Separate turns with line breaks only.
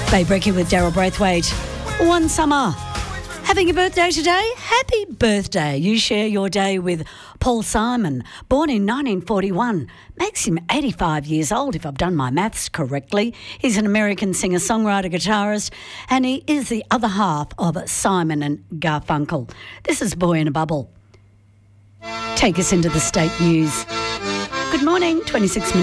Bay Brekkie with Daryl Braithwaite. One summer. Having a birthday today? Happy birthday. You share your day with Paul Simon, born in 1941. Makes him 85 years old, if I've done my maths correctly. He's an American singer-songwriter, guitarist, and he is the other half of Simon and Garfunkel. This is Boy in a Bubble. Take us into the state news. Good morning, 26 minutes.